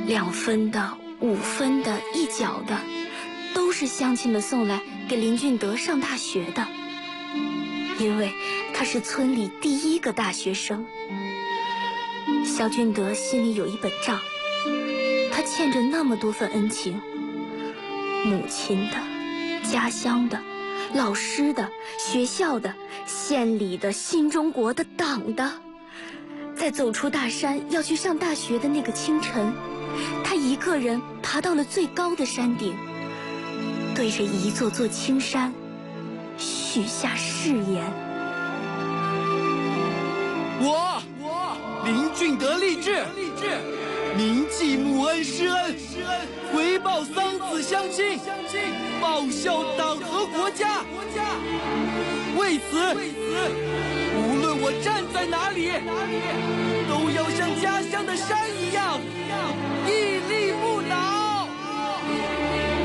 2分的、5分的、1角的，都是乡亲们送来给林俊德上大学的，因为他是村里第1个大学生。小俊德心里有一本账，他欠着那么多份恩情，母亲的、家乡的、老师的、学校的、县里的、新中国的、党的。在走出大山要去上大学的那个清晨，他一个人爬到了最高的山顶，对着一座座青山许下誓言： 我林俊德立志铭记母恩师恩，回报桑梓乡亲，报效党和国家。为此，无论我站在哪里，都要像家乡的山一样